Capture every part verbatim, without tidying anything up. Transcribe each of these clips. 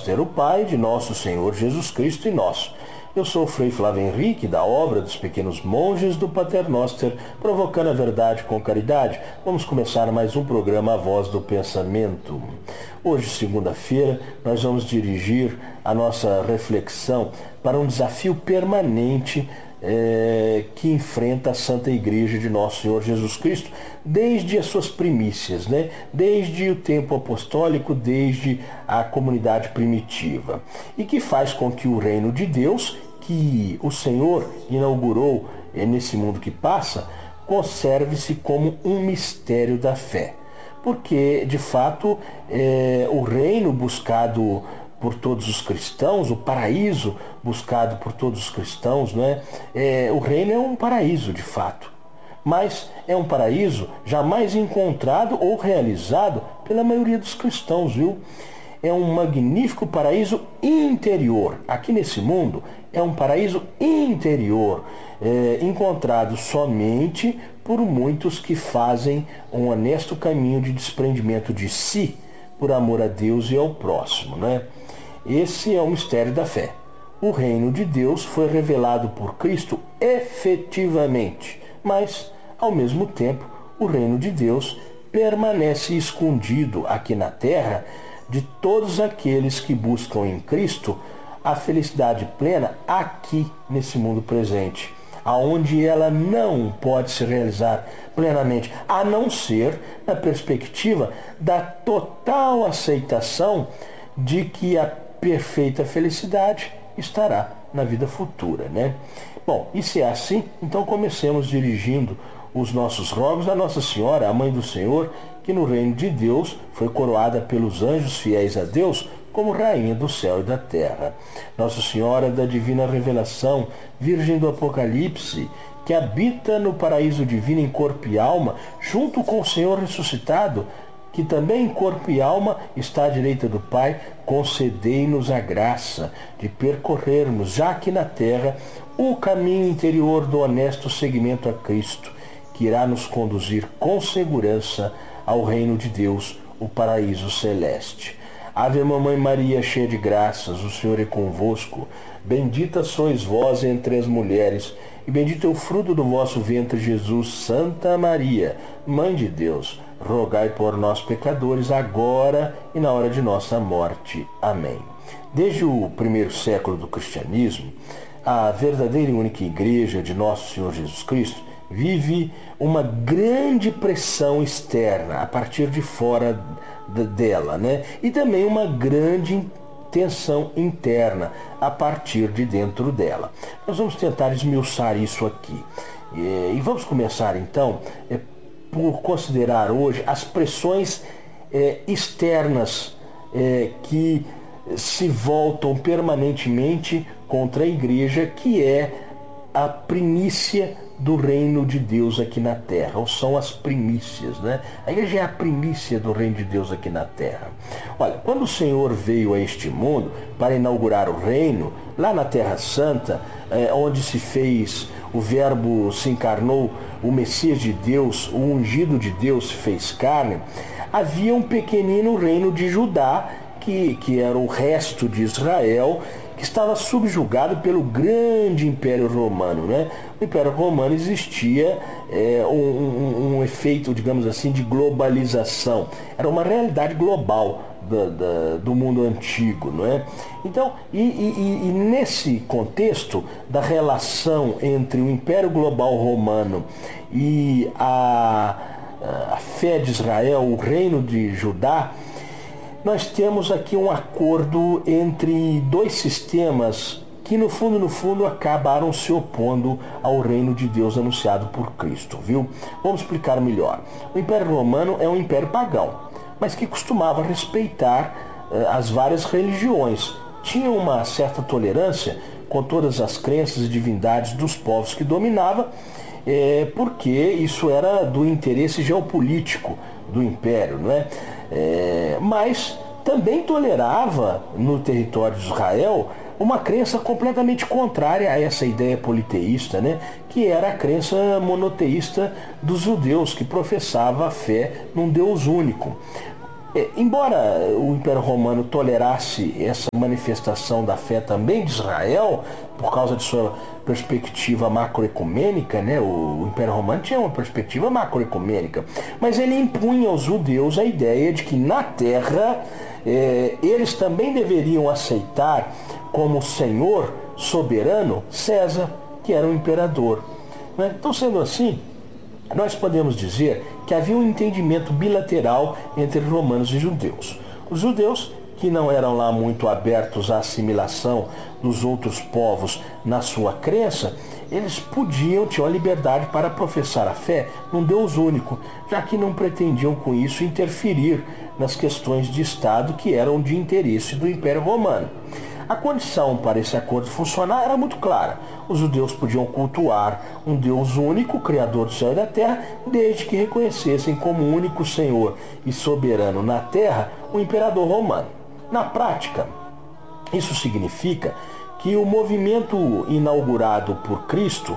Noster, o Pai de nosso Senhor Jesus Cristo e nosso. Eu sou o Frei Flávio Henrique, da obra dos Pequenos Monges do Pater Noster, provocando a verdade com caridade. Vamos começar mais um programa A Voz do Pensamento. Hoje, segunda-feira, nós vamos dirigir a nossa reflexão para um desafio permanente é, que enfrenta a Santa Igreja de Nosso Senhor Jesus Cristo desde as suas primícias, né? Desde o tempo apostólico, desde a comunidade primitiva, e que faz com que o reino de Deus, que o Senhor inaugurou nesse mundo que passa, conserve-se como um mistério da fé. Porque, de fato, é, o reino buscado por todos os cristãos, o paraíso buscado por todos os cristãos, não é? É, o reino é um paraíso, de fato. Mas é um paraíso jamais encontrado ou realizado pela maioria dos cristãos, viu? É um magnífico paraíso interior. Aqui nesse mundo é um paraíso interior, é, encontrado somente por muitos que fazem um honesto caminho de desprendimento de si, por amor a Deus e ao próximo, né? Esse é o mistério da fé. O reino de Deus foi revelado por Cristo efetivamente, mas, ao mesmo tempo, o reino de Deus permanece escondido aqui na terra de todos aqueles que buscam em Cristo a felicidade plena aqui nesse mundo presente, aonde ela não pode se realizar plenamente, a não ser na perspectiva da total aceitação de que a perfeita felicidade estará na vida futura, né? Bom, e se é assim, então comecemos dirigindo os nossos rogos a Nossa Senhora, a Mãe do Senhor, que no reino de Deus foi coroada pelos anjos fiéis a Deus como Rainha do céu e da terra. Nossa Senhora da Divina Revelação, Virgem do Apocalipse, que habita no paraíso divino em corpo e alma, junto com o Senhor ressuscitado, que também em corpo e alma está à direita do Pai, concedei-nos a graça de percorrermos, já aqui na terra, o caminho interior do honesto seguimento a Cristo, que irá nos conduzir com segurança ao reino de Deus, o paraíso celeste. Ave Mamãe Maria, cheia de graças, o Senhor é convosco. Bendita sois vós entre as mulheres, e bendito é o fruto do vosso ventre, Jesus. Santa Maria, Mãe de Deus, rogai por nós, pecadores, agora e na hora de nossa morte. Amém. Desde o primeiro século do cristianismo, a verdadeira e única Igreja de Nosso Senhor Jesus Cristo vive uma grande pressão externa a partir de fora dela, né? E também uma grande tensão interna a partir de dentro dela. Nós vamos tentar esmiuçar isso aqui. E vamos começar então por considerar hoje as pressões externas que se voltam permanentemente contra a Igreja, que é a primícia do reino de Deus aqui na terra, ou são as primícias, né? A igreja é a primícia do reino de Deus aqui na terra. Olha, quando o Senhor veio a este mundo para inaugurar o reino, lá na Terra Santa, é, onde se fez, o Verbo se encarnou, o Messias de Deus, o ungido de Deus se fez carne, havia um pequenino reino de Judá, que, que era o resto de Israel, que estava subjugado pelo grande Império Romano, né? O Império Romano existia é, um, um, um efeito, digamos assim, de globalização. Era uma realidade global do, do, do mundo antigo, não é? Então, e, e, e nesse contexto da relação entre o Império Global Romano e a, a fé de Israel, o reino de Judá, nós temos aqui um acordo entre dois sistemas que, no fundo, no fundo, acabaram se opondo ao reino de Deus anunciado por Cristo, viu? Vamos explicar melhor. O Império Romano é um império pagão, mas que costumava respeitar uh, as várias religiões. Tinha uma certa tolerância com todas as crenças e divindades dos povos que dominava, é, porque isso era do interesse geopolítico do império, não é? É, mas também tolerava no território de Israel uma crença completamente contrária a essa ideia politeísta, né? Que era a crença monoteísta dos judeus, que professava a fé num Deus único. É, embora o Império Romano tolerasse essa manifestação da fé também de Israel, por causa de sua perspectiva macroecumênica, né? O, o Império Romano tinha uma perspectiva macroecumênica, mas ele impunha aos judeus a ideia de que na terra é, eles também deveriam aceitar como senhor soberano César, que era o imperador. Né? Então, sendo assim, nós podemos dizer que havia um entendimento bilateral entre romanos e judeus. Os judeus, que não eram lá muito abertos à assimilação dos outros povos na sua crença, eles podiam, tinham a liberdade para professar a fé num Deus único, já que não pretendiam com isso interferir nas questões de Estado que eram de interesse do Império Romano. A condição para esse acordo funcionar era muito clara. Os judeus podiam cultuar um Deus único, Criador do céu e da terra, desde que reconhecessem como único Senhor e soberano na terra o imperador romano. Na prática, isso significa que o movimento inaugurado por Cristo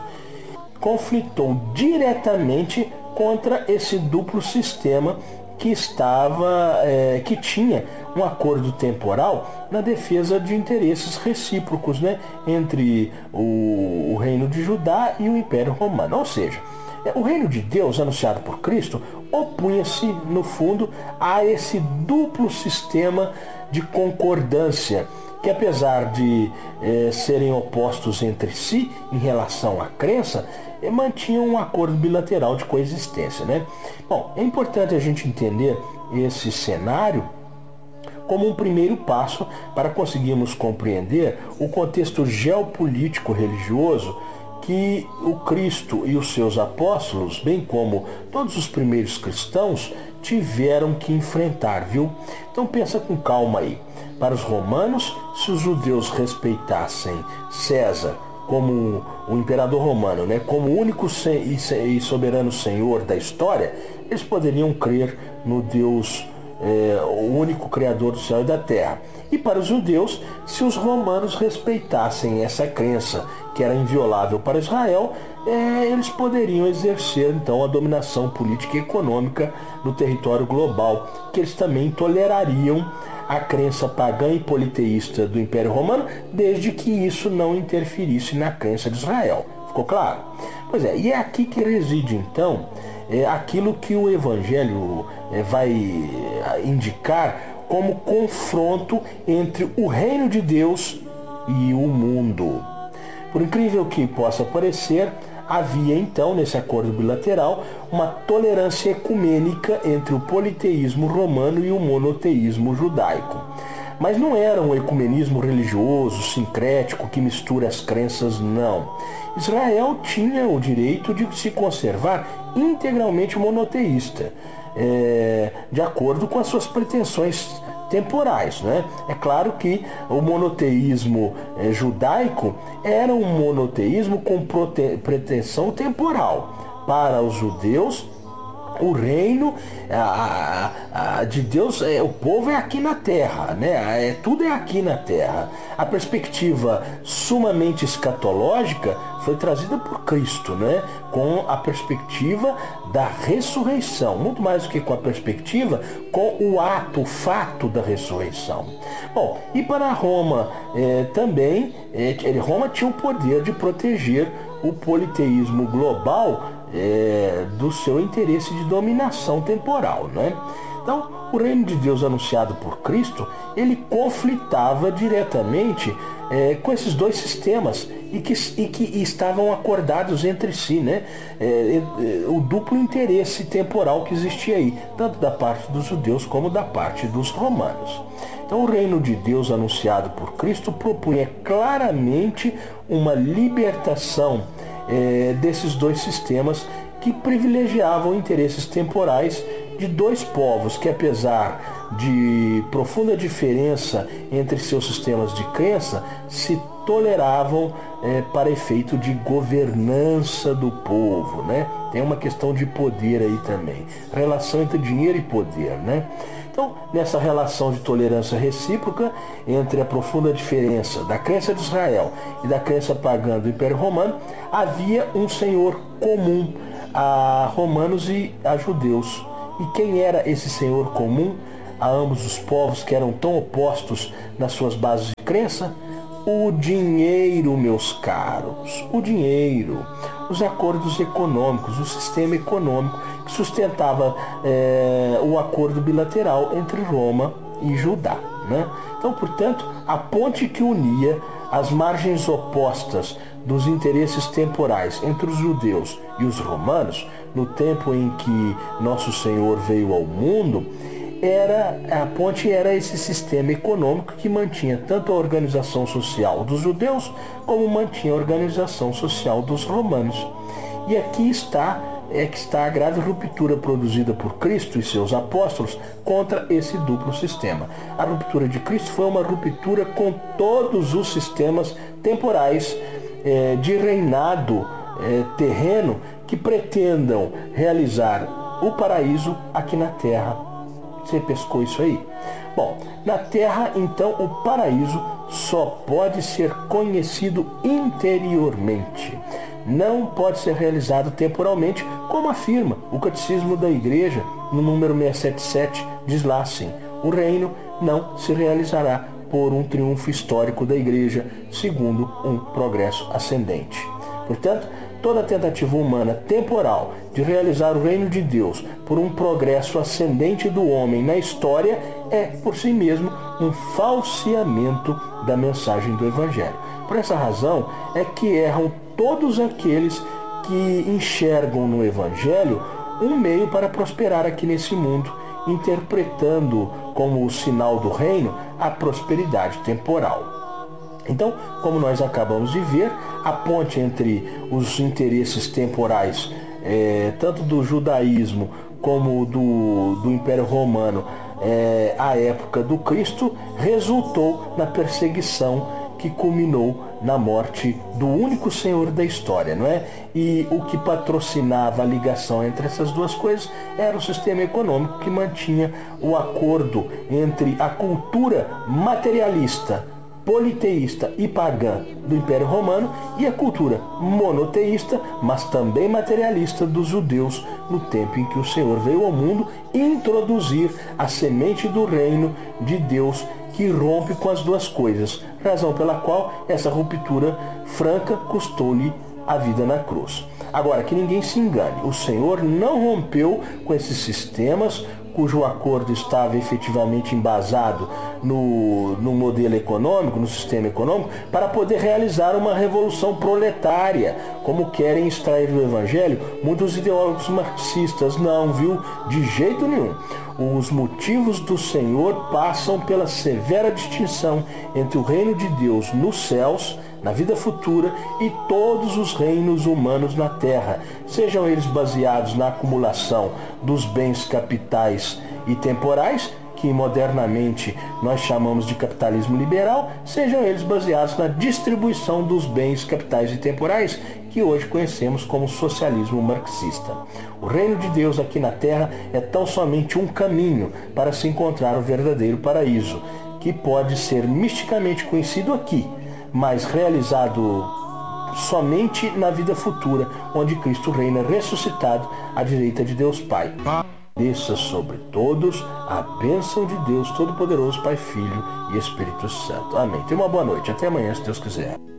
conflitou diretamente contra esse duplo sistema que estava, é, que tinha um acordo temporal na defesa de interesses recíprocos, né, entre o, o reino de Judá e o Império Romano. Ou seja, o reino de Deus, anunciado por Cristo, opunha-se, no fundo, a esse duplo sistema de concordância, que apesar de eh, serem opostos entre si em relação à crença, eh, mantinham um acordo bilateral de coexistência, né? Bom, é importante a gente entender esse cenário como um primeiro passo para conseguirmos compreender o contexto geopolítico religioso que o Cristo e os seus apóstolos, bem como todos os primeiros cristãos, tiveram que enfrentar, viu? Então pensa com calma aí. Para os romanos, se os judeus respeitassem César como o imperador romano, né, como o único e soberano senhor da história, eles poderiam crer no Deus, é, o único criador do céu e da terra. E para os judeus, se os romanos respeitassem essa crença que era inviolável para Israel, é, eles poderiam exercer então a dominação política e econômica no território global, que eles também tolerariam a crença pagã e politeísta do Império Romano, desde que isso não interferisse na crença de Israel. Ficou claro? Pois é, e é aqui que reside então é, aquilo que o Evangelho é, vai indicar como confronto entre o reino de Deus e o mundo. Por incrível que possa parecer, havia então, nesse acordo bilateral, uma tolerância ecumênica entre o politeísmo romano e o monoteísmo judaico. Mas não era um ecumenismo religioso, sincrético, que mistura as crenças, não. Israel tinha o direito de se conservar integralmente monoteísta, é, de acordo com as suas pretensões temporais, né? É claro que o monoteísmo eh, judaico era um monoteísmo com prote- pretensão temporal. Para os judeus, o reino a, a, a de Deus, é, o povo é aqui na terra, né? É, tudo é aqui na terra. A perspectiva sumamente escatológica foi trazida por Cristo, né? Com a perspectiva da ressurreição, muito mais do que com a perspectiva, com o ato, o fato da ressurreição. Bom, e para Roma eh, também, eh, Roma tinha o poder de proteger o politeísmo global eh, do seu interesse de dominação temporal, né? Então, o reino de Deus anunciado por Cristo, ele conflitava diretamente é, com esses dois sistemas e que, e que estavam acordados entre si, né? É, é, o duplo interesse temporal que existia aí, tanto da parte dos judeus como da parte dos romanos. Então, o reino de Deus anunciado por Cristo propunha claramente uma libertação é, desses dois sistemas que privilegiavam interesses temporais de dois povos que, apesar de profunda diferença entre seus sistemas de crença, se toleravam é, para efeito de governança do povo, né? Tem uma questão de poder aí também, relação entre dinheiro e poder, né? Então, nessa relação de tolerância recíproca entre a profunda diferença da crença de Israel e da crença pagã do Império Romano, havia um senhor comum a romanos e a judeus. E quem era esse senhor comum? a ambos os povos que eram tão opostos nas suas bases de crença? O dinheiro, meus caros, o dinheiro, os acordos econômicos, o sistema econômico que sustentava é, o acordo bilateral entre Roma e Judá, né? Então, portanto, a ponte que unia as margens opostas dos interesses temporais entre os judeus e os romanos, no tempo em que Nosso Senhor veio ao mundo, era, a ponte era esse sistema econômico que mantinha tanto a organização social dos judeus como mantinha a organização social dos romanos. E aqui está, é que está a grave ruptura produzida por Cristo e seus apóstolos contra esse duplo sistema. A ruptura de Cristo foi uma ruptura com todos os sistemas temporais é, de reinado é, terreno que pretendam realizar o paraíso aqui na terra. Você pescou isso aí? Bom, na Terra, então, o paraíso só pode ser conhecido interiormente. Não pode ser realizado temporalmente, como afirma o Catecismo da Igreja, no número seiscentos e setenta e sete, diz lá assim: o reino não se realizará por um triunfo histórico da Igreja, segundo um progresso ascendente. Portanto, toda tentativa humana temporal de realizar o reino de Deus por um progresso ascendente do homem na história é, por si mesmo, um falseamento da mensagem do Evangelho. Por essa razão é que erram todos aqueles que enxergam no Evangelho um meio para prosperar aqui nesse mundo, interpretando como o sinal do reino a prosperidade temporal. Então, como nós acabamos de ver, a ponte entre os interesses temporais, é, tanto do judaísmo como do, do Império Romano, é, à época do Cristo, resultou na perseguição que culminou na morte do único Senhor da história, não é? E o que patrocinava a ligação entre essas duas coisas era o sistema econômico que mantinha o acordo entre a cultura materialista, politeísta e pagã do Império Romano e a cultura monoteísta, mas também materialista dos judeus, no tempo em que o Senhor veio ao mundo introduzir a semente do reino de Deus que rompe com as duas coisas, razão pela qual essa ruptura franca custou-lhe a vida na cruz. Agora, que ninguém se engane, o Senhor não rompeu com esses sistemas cujo acordo estava efetivamente embasado no, no modelo econômico, no sistema econômico, para poder realizar uma revolução proletária, como querem extrair do Evangelho muitos ideólogos marxistas. Não, viu? De jeito nenhum. Os motivos do Senhor passam pela severa distinção entre o reino de Deus nos céus, na vida futura, e todos os reinos humanos na terra, sejam eles baseados na acumulação dos bens capitais e temporais, que modernamente nós chamamos de capitalismo liberal, sejam eles baseados na distribuição dos bens capitais e temporais, que hoje conhecemos como socialismo marxista. O reino de Deus aqui na terra é tão somente um caminho para se encontrar o verdadeiro paraíso, que pode ser misticamente conhecido aqui, mas realizado somente na vida futura, onde Cristo reina ressuscitado à direita de Deus Pai. Desça sobre todos a bênção de Deus Todo-Poderoso, Pai, Filho e Espírito Santo. Amém. Tenha uma boa noite. Até amanhã, se Deus quiser.